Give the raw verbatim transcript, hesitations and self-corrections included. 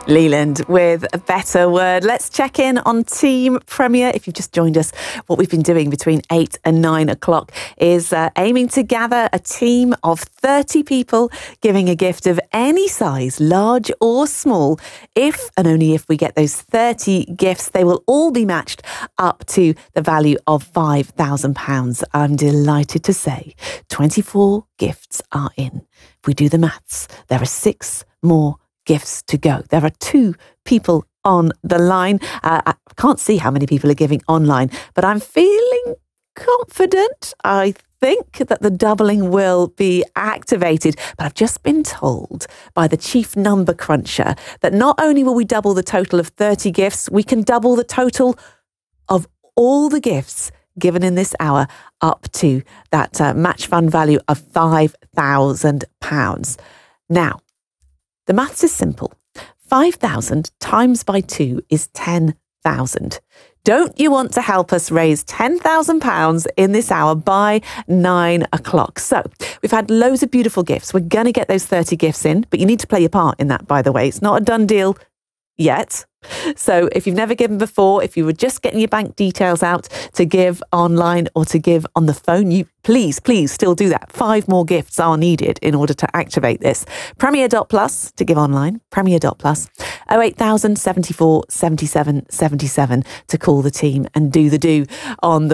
Leland with a better word. Let's check in on Team Premier. If you've just joined us, what we've been doing between eight and nine o'clock is uh, aiming to gather a team of thirty people, giving a gift of any size, large or small. If and only if we get those thirty gifts, they will all be matched up to the value of five thousand pounds. I'm delighted to say twenty-four gifts are in. If we do the maths, there are six more gifts to go. There are two people on the line. Uh, I can't see how many people are giving online, but I'm feeling confident. I think that the doubling will be activated, but I've just been told by the chief number cruncher that not only will we double the total of thirty gifts, we can double the total of all the gifts given in this hour up to that uh, match fund value of five thousand pounds. Now, the maths is simple. five thousand times by two is ten thousand. Don't you want to help us raise ten thousand pounds in this hour by nine o'clock? So we've had loads of beautiful gifts. We're going to get those thirty gifts in, but you need to play your part in that, by the way. It's not a done deal yet. So if you've never given before, if you were just getting your bank details out to give online or to give on the phone, you please, please still do that. Five more gifts are needed in order to activate this. Premier dot plus to give online, Premier dot plus, oh eight thousand seventy-four seventy-seven seventy-seven to call the team and do the do on the